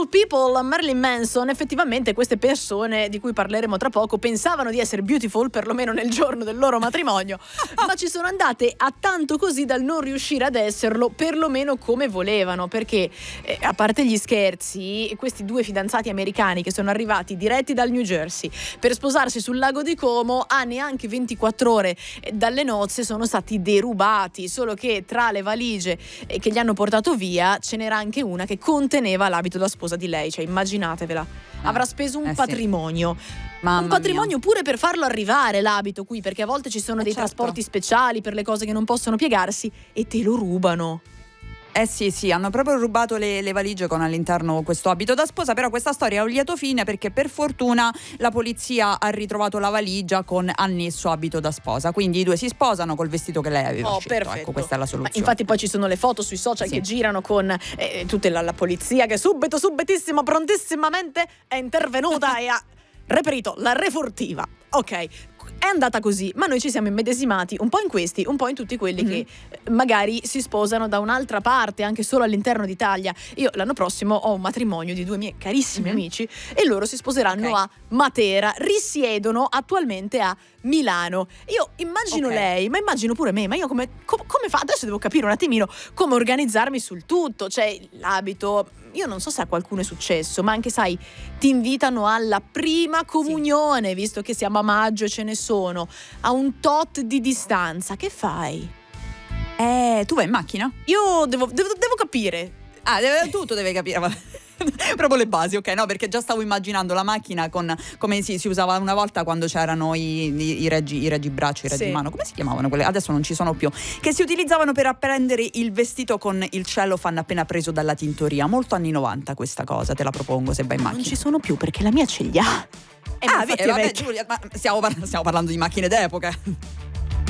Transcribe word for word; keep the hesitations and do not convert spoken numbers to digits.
Beautiful People, Marilyn Manson. Effettivamente queste persone di cui parleremo tra poco pensavano di essere beautiful, perlomeno nel giorno del loro matrimonio, ma ci sono andate a tanto così dal non riuscire ad esserlo, perlomeno come volevano, perché eh, a parte gli scherzi, questi due fidanzati americani che sono arrivati diretti dal New Jersey per sposarsi sul lago di Como, a neanche ventiquattro ore dalle nozze sono stati derubati, solo che tra le valigie che gli hanno portato via ce n'era anche una che conteneva l'abito da sposa di lei, cioè immaginatevela, avrà speso un eh, patrimonio. Sì. Mamma un patrimonio mia. pure per farlo arrivare l'abito qui, perché a volte ci sono Eh, dei certo. trasporti speciali per le cose che non possono piegarsi e te lo rubano. Eh sì, sì, hanno proprio rubato le, le valigie con all'interno questo abito da sposa, però questa storia ha un lieto fine perché per fortuna la polizia ha ritrovato la valigia con annesso abito da sposa, quindi i due si sposano col vestito che lei aveva Oh, scelto. perfetto. Ecco, questa è la Ma soluzione. infatti poi ci sono le foto sui social Sì. che girano con eh, tutta la, la polizia che subito, subitissimo, prontissimamente è intervenuta e ha reperito la refurtiva. Ok, è andata così, ma noi ci siamo immedesimati un po' in questi, un po' in tutti quelli Mm-hmm. che eh, magari si sposano da un'altra parte, anche solo all'interno d'Italia. Io l'anno prossimo ho un matrimonio di due miei carissimi Mm-hmm. amici e loro si sposeranno Ok. a Matera, risiedono attualmente a Milano. Io immagino Ok. lei, ma immagino pure me, ma io come, com- come fa? Adesso devo capire un attimino come organizzarmi sul tutto, cioè l'abito. Io non so se a qualcuno è successo, ma anche sai, ti invitano alla prima comunione, visto che siamo a maggio e ce ne sono, a un tot di distanza. Che fai? Eh, tu vai in macchina? Io devo, devo, devo capire. Ah, deve, tutto deve capire. vabbè. Proprio le basi, ok? No, perché già stavo immaginando la macchina con come si, si usava una volta quando c'erano i, i, i reggi, i reggibraccio, i Sì. reggimano, come si chiamavano quelle? Adesso non ci sono più. Che si utilizzavano per appendere il vestito con il cellophane appena preso dalla tintoria. Molto anni novanta questa cosa, te la propongo se vai in Non macchina. ci sono più perché la mia ce li ha. E Ah, infatti eh, è vabbè, vecchia. Giulia, ma stiamo, par- stiamo parlando di macchine d'epoca.